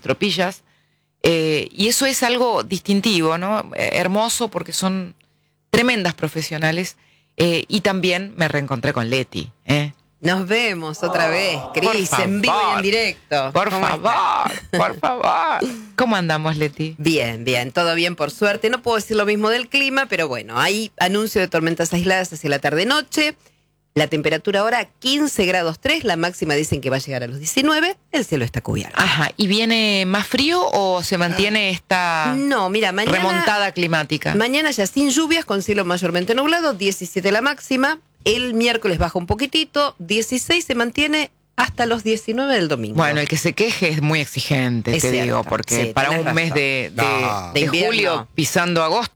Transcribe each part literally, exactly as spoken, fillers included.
tropillas. Eh, y eso es algo distintivo, ¿no? Eh, hermoso porque son tremendas profesionales. Eh, y también me reencontré con Leti, ¿eh? Nos vemos otra Oh, vez, Cris, en vivo y en directo. Por ¿Cómo favor, está? por favor. ¿Cómo andamos, Leti? Bien, bien, todo bien por suerte. No puedo decir lo mismo del clima, pero bueno, hay anuncio de tormentas aisladas hacia la tarde-noche. La temperatura ahora quince grados tres, la máxima dicen que va a llegar a los diecinueve, el cielo está cubierto. Ajá, ¿y viene más frío o se mantiene esta No, mira, mañana, remontada climática? mañana ya sin lluvias, con cielo mayormente nublado, diecisiete la máxima. El miércoles baja un poquitito, dieciséis se mantiene hasta los diecinueve del domingo. Bueno, el que se queje es muy exigente, Es te cierto, digo, porque sí, para tenés un mes razón. de, de, No. de De invierno. julio pisando agosto.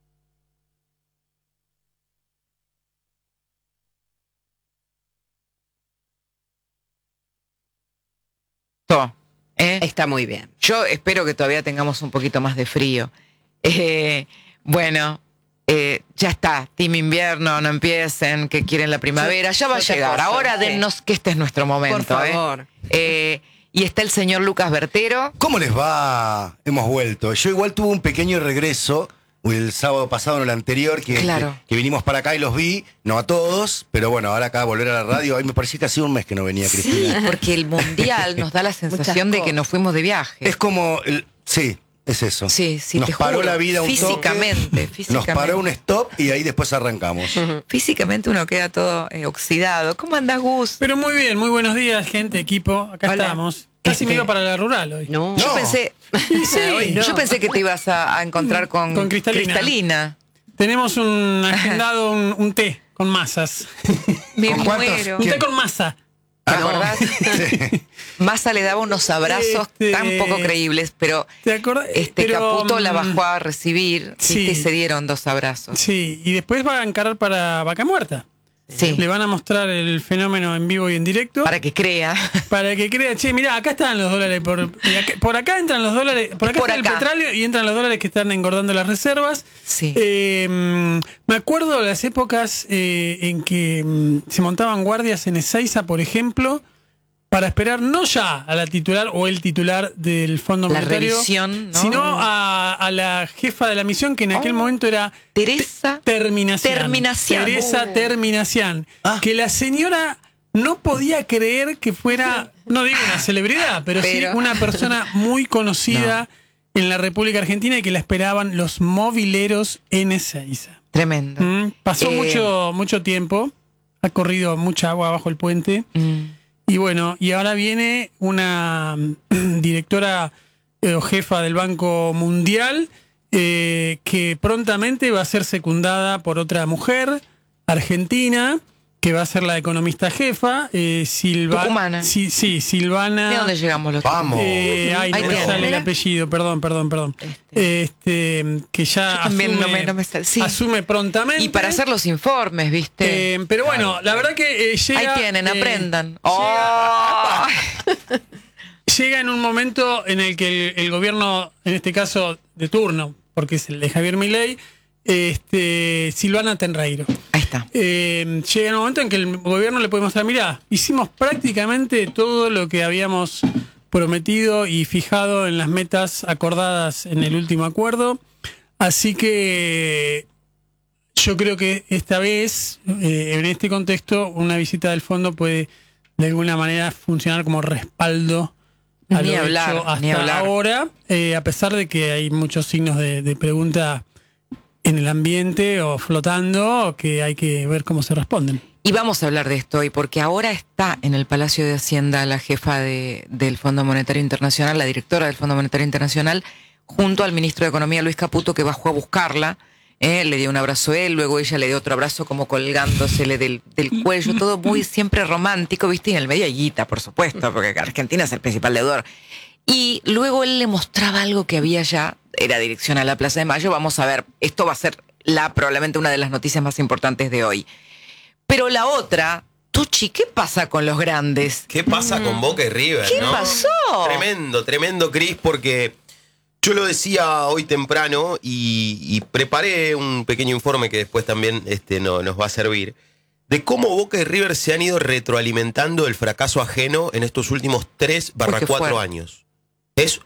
¿eh? Está muy bien. Yo espero que todavía tengamos un poquito más de frío. Eh, bueno, eh, ya está. Team Invierno, no empiecen, que quieren la primavera. Ya va a Otra llegar. cosa, Ahora sí. dennos que este es nuestro momento. Por favor. ¿eh? Eh, y está el señor Lucas Bertero. ¿Cómo les va? Hemos vuelto. Yo igual tuve un pequeño regreso el sábado pasado, en el anterior, que, Claro. que, que vinimos para acá y los vi, no a todos, pero bueno, ahora acá volver a la radio, ahí me parecía que hacía un mes que no venía Sí, Cristina. porque el mundial nos da la sensación de que nos fuimos de viaje. Es como, el, sí, es eso. Sí, sí, nos te paró juro. la vida un Físicamente, toque, físicamente. nos paró un stop y ahí después arrancamos. Físicamente uno queda todo eh, oxidado. ¿Cómo andás, Gus? Pero muy bien, muy buenos días, gente, equipo. Acá Hola. estamos. Casi Este- me iba para la rural hoy. No. Yo No. pensé, Sí, yo pensé que te ibas a, a encontrar con, Con Cristalina. Cristalina. Tenemos un agendado, un, un té con masas. Me ¿Con cuántos? muero. Un ¿Quién? té con masa. ¿Te Ah, acordás? Sí. Massa le daba unos abrazos Este- tan poco creíbles, pero ¿Te acordás? este Pero, Caputo la mm, bajó a recibir, sí. ¿viste? Y se dieron dos abrazos. Sí, y después va a encarar para Vaca Muerta. Sí, Le van a mostrar el fenómeno en vivo y en directo. para que crea. Para que crea, che, mirá, acá están los dólares. Por, y acá- por acá entran los dólares. Por acá Por está acá. el petróleo y entran los dólares que están engordando las reservas. Sí. Eh, mm, me acuerdo de las épocas eh, en que mm, se montaban guardias en Ezeiza, por ejemplo, para esperar no ya a la titular o el titular del Fondo La Monetario, revisión, ¿no? sino a, a la jefa de la misión, que en aquel Oh. momento era Teresa. Terminación. Terminación. Teresa Oh. Terminación. Ah. Que la señora no podía creer que fuera, no digo una celebridad, pero, Pero- sí una persona muy conocida en la República Argentina y que la esperaban los mobileros en Ezeiza. Tremendo. Mm, Pasó Eh, mucho, mucho tiempo, ha corrido mucha agua bajo el puente. Mm. Y bueno, y ahora viene una mm, directora eh, o jefa del Banco Mundial eh, que prontamente va a ser secundada por otra mujer argentina, que va a ser la economista jefa, eh, Silva- Tucumana. Sí, sí, Silvana. ¿De dónde llegamos los Vamos. Eh, ay, no Ahí me tiene. sale el Mira. apellido, perdón, perdón, perdón. Este, que ya Yo también asume, no me- no me sale. Sí. asume prontamente. Y para hacer los informes, ¿viste? Eh, pero bueno, la verdad que eh, llega. Ahí tienen, eh, aprendan. llega- Oh. Llega en un momento en el que el, el gobierno, en este caso de turno, porque es el de Javier Milei, este, Silvana Tenreiro. Ahí está. Eh, llega en un momento en que el gobierno le puede mostrar, mirá, hicimos prácticamente todo lo que habíamos prometido y fijado en las metas acordadas en el último acuerdo. Así que yo creo que esta vez, eh, en este contexto, una visita del fondo puede de alguna manera funcionar como respaldo a Ni lo hablar, hecho hasta ni hablar. ahora, eh, a pesar de que hay muchos signos de, de pregunta en el ambiente o flotando, que hay que ver cómo se responden. Y vamos a hablar de esto hoy, porque ahora está en el Palacio de Hacienda la jefa de, del Fondo Monetario Internacional, la directora del Fondo Monetario Internacional, junto al ministro de Economía, Luis Caputo, que bajó a buscarla. Eh, le dio un abrazo a él, luego ella le dio otro abrazo como colgándosele del, del cuello, todo muy siempre romántico, ¿viste? Y en el medio hay guita, por supuesto, porque Argentina es el principal deudor. Y luego él le mostraba algo que había ya, era dirección a la Plaza de Mayo. Vamos a ver, esto va a ser la, probablemente una de las noticias más importantes de hoy. Pero la otra, Tucci, ¿qué pasa con los grandes? ¿Qué pasa con Boca y River? ¿Qué ¿no? pasó? Tremendo, tremendo, Cris, porque yo lo decía hoy temprano y, y preparé un pequeño informe que después también este, no, nos va a servir, de cómo Boca y River se han ido retroalimentando el fracaso ajeno en estos últimos tres barra qué cuatro fuerte. años. Es